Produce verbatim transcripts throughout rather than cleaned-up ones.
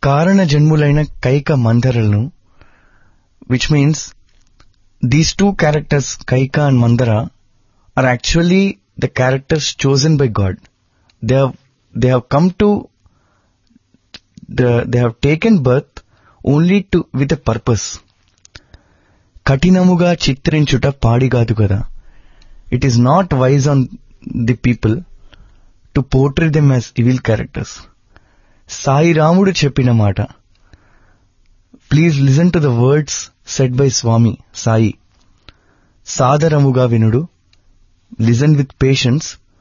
కారణ జన్ములైన Kaika మందరలను, which means these two characters, Kaika and Mandara, are actually the characters chosen by God. They have they have come to the they have taken birth only to with a purpose. Katinamuga chitrinchuta paadi gaadu kada. It is not wise on the people to portray them as evil characters. Sai Ramudu cheppina mata. Please listen to the words said by Swami Sai. Sadaramuga vinudu. Listen with patience.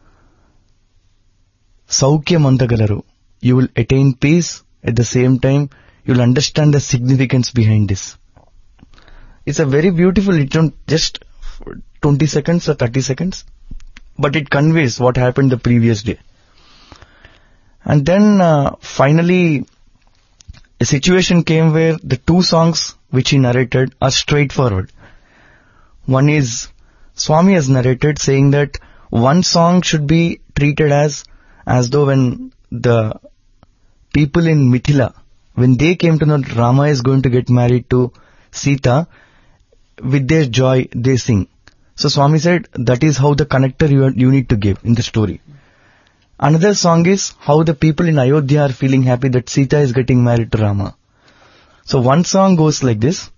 Saukyamandagalaru. You will attain peace. At the same time, you will understand the significance behind this. It's a very beautiful, it don't just twenty seconds or thirty seconds, but it conveys what happened the previous day. And then uh, finally, a situation came where the two songs which he narrated are straightforward. One is, Swami has narrated saying that one song should be treated as, as though when the people in Mithila, when they came to know that Rama is going to get married to Sita, with their joy they sing. So Swami said that is how the connector you, you need to give in the story. Another song is how the people in Ayodhya are feeling happy that Sita is getting married to Rama. So one song goes like this.